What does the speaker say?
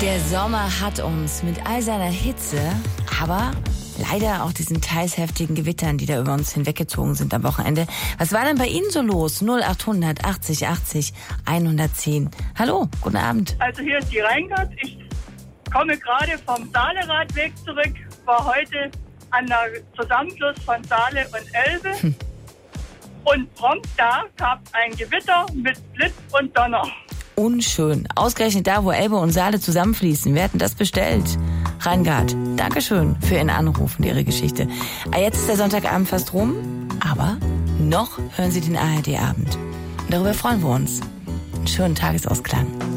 Der Sommer hat uns mit all seiner Hitze, aber leider auch diesen teils heftigen Gewittern, die da über uns hinweggezogen sind am Wochenende. Was war denn bei Ihnen so los? 0800 80 80 110. Hallo, guten Abend. Also hier ist die Reingart. Ich komme gerade vom Saale-Radweg zurück, war heute an der Zusammenfluss von Saale und Elbe. Und prompt da gab es ein Gewitter mit Blitz und Donner. Unschön. Ausgerechnet da, wo Elbe und Saale zusammenfließen. Wir hatten das bestellt. Reingard, Dankeschön für Ihren Anruf und Ihre Geschichte. Jetzt ist der Sonntagabend fast rum, aber noch hören Sie den ARD-Abend. Und darüber freuen wir uns. Einen schönen Tagesausklang.